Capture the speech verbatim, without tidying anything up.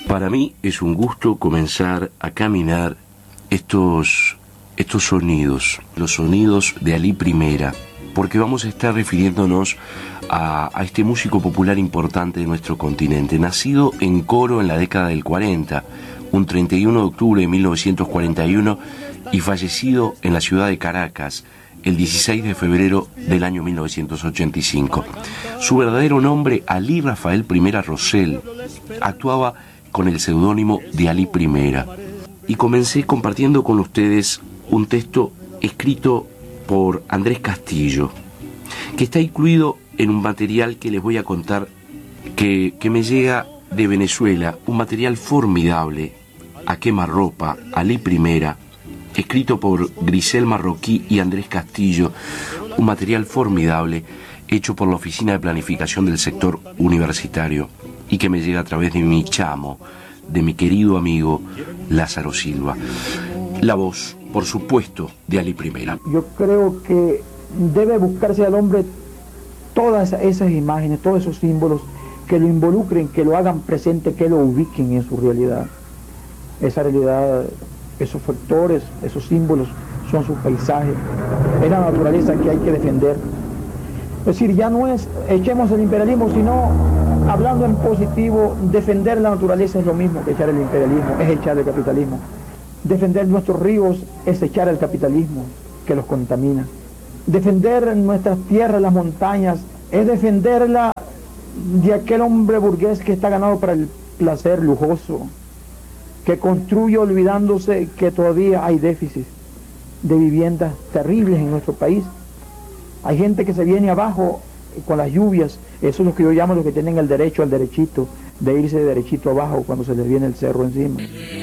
Para mí es un gusto comenzar a caminar estos, estos sonidos, los sonidos de Alí Primera, porque vamos a estar refiriéndonos a, a este músico popular importante de nuestro continente, nacido en Coro en la década del cuarenta, un treinta y uno de octubre de mil novecientos cuarenta y uno, y fallecido en la ciudad de Caracas el dieciséis de febrero del año mil novecientos ochenta y cinco. Su verdadero nombre, Alí Rafael Primera Rosell, actuaba con el seudónimo de Alí Primera. Y comencé compartiendo con ustedes un texto escrito por Andrés Castillo, que está incluido en un material que les voy a contar que, que me llega de Venezuela, un material formidable, A Quemarropa, Alí Primera, escrito por Grisel Marroquí y Andrés Castillo, un material formidable hecho por la Oficina de Planificación del Sector Universitario y que me llega a través de mi chamo, de mi querido amigo Lázaro Silva. La voz, por supuesto, de Alí Primera. Yo creo que debe buscarse al hombre todas esas imágenes, todos esos símbolos que lo involucren, que lo hagan presente, que lo ubiquen en su realidad. Esa realidad, esos factores, esos símbolos son sus paisajes, es la naturaleza que hay que defender. Es decir, ya no es echemos el imperialismo, sino, hablando en positivo, defender la naturaleza es lo mismo que echar el imperialismo, es echar el capitalismo. Defender nuestros ríos es echar el capitalismo que los contamina. Defender nuestras tierras, las montañas, es defenderla de aquel hombre burgués que está ganado para el placer lujoso, que construye olvidándose que todavía hay déficit de viviendas terribles en nuestro país. Hay gente que se viene abajo con las lluvias, eso es lo que yo llamo los que tienen el derecho al derechito, de irse de derechito abajo cuando se les viene el cerro encima.